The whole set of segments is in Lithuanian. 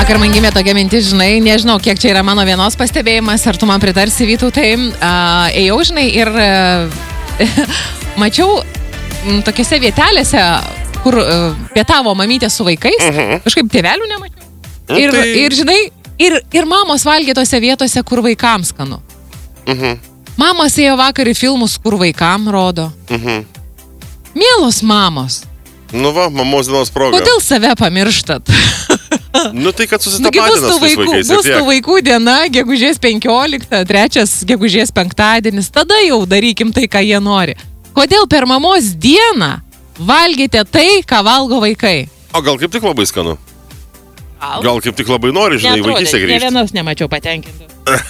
Vakar man gimė tokia mintis, žinai, nežinau, kiek čia yra mano vienos pastebėjimas, ar tu man pritarsi, Vytautai. Ėjau, žinai, ir mačiau tokiose vietelėse, kur pietavo mamytė su vaikais, kažkaip tėvelių nemačiau. Ir žinai, ir mamos valgė tose vietose, kur vaikams skanu. Mamos ėjo vakar į filmus, kur vaikam rodo. Mielos mamos. Nu va, mamos dienos proga. Kodėl save pamirštat? Nu tai, kad susitapatina su tais vaikais. Bus tų vaikų diena, gegužės 15, 3 gegužės 5, tada jau darykim tai, ką jie nori. Kodėl per mamos dieną valgėte tai, ką valgo vaikai? O gal kaip tik labai skanu? Gal kaip tik labai nori, žinai, vaikystę grįžti? Ne vienos nemačiau patenkintų.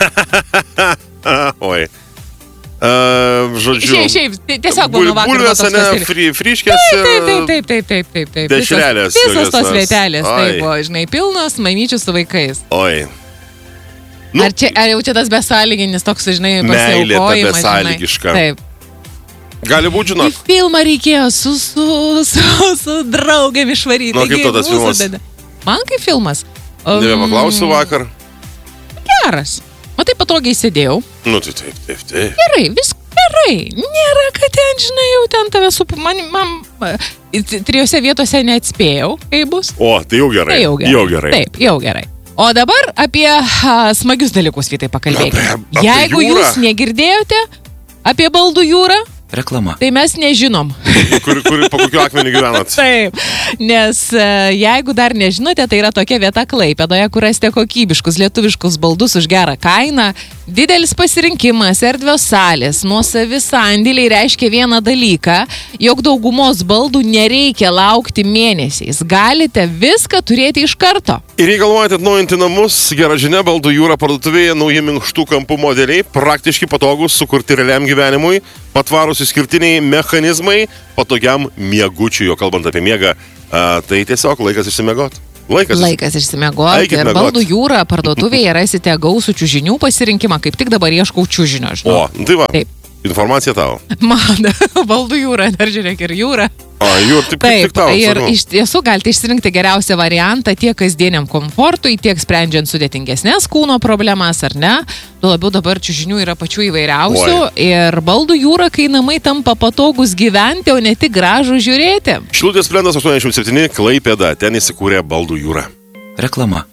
Oi. Žodžiu. Šiaip, tiesiog buvo vakar. Bulvės, ne, friškės ir... Taip. Dešrelės. Visas tos vietelės, tai buvo, žinai, pilnos mamyčių su vaikais. Oi. Ar jau čia tas besąlyginis toks, žinai, meilė ta pasiaukojimas, besąlygiška. Taip. Gali būti, žinok. Į filmą reikėjo su draugėm išvaryti. Nu, kaip tas filmas? Man kaip filmas. Nebepaklausiu vakar. Geras. Matai, patogiai sėdėjau. Nu, tai taip. Gerai, viskas gerai. Nėra, kad ten, žinai, jau ten tave man 3 vietose neatspėjau, kaip bus. O, tai jau gerai. Taip, jau gerai. O dabar apie smagius dalykus, Vytai, pakalbėkime. Apie Jeigu jūrą. jūs negirdėjote apie Baldų jūrą, reklama. Tai mes nežinom. Kur po kokiu akmenį gyvenat? Taip, nes jeigu dar nežinote, tai yra tokia vieta Klaipėdoje, kur rasite kokybiškus lietuviškus baldus už gerą kainą. Didelis pasirinkimas, erdvios salės, nuosavi sandėliai reiškia vieną dalyką, jog daugumos baldų nereikia laukti mėnesiais. Galite viską turėti iš karto. Ir jei galvojate atnaujinti namus, gera žinia, Baldų jūra parduotuvėje nauji minkštų kampų modeliai, praktiški patogus, sukurti realiam gyvenimui, patvarūs išskirtiniai mechanizmai, patogiam miegučiui, jo kalbant apie miegą, tai tiesiog laikas išsimiegot. Laikas išsimiegoti. Ir Baldų jūra parduotuvėje rasite gausų čiužinių pasirinkimą, kaip tik dabar ieškau čiužinio. O, tai va. Taip. Informacija tavo. Man, Baldų jūra, dar žiūrėk ir jūra. Jūra, taip tavo. Ir iš tiesų galite išsirinkti geriausią variantą tiek kasdieniam komfortui, tiek sprendžiant sudėtingesnės kūno problemas, ar ne? Tuo labiau dabar čiužinių yra pačių įvairiausių. Ir Baldų jūra, kai namai tampa patogus gyventi, o ne tik gražų žiūrėti. Šilutės plentas 87, Klaipėda, ten įsikūrė Baldų jūra. Reklama.